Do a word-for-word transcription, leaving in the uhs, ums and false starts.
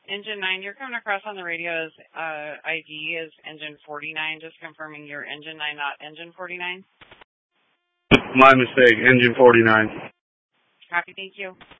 Engine nine, you're coming across on the radio as uh, I D is engine forty-nine, just confirming you're engine nine, not engine forty-nine. My mistake, engine forty-nine. Copy, thank you.